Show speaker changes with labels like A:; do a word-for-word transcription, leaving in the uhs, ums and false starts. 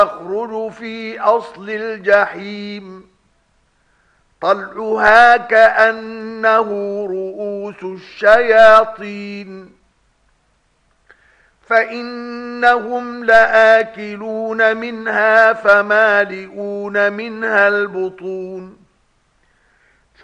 A: تخرج في أصل الجحيم طلعها كأنه رؤوس الشياطين فإنهم لآكلون منها فمالئون منها البطون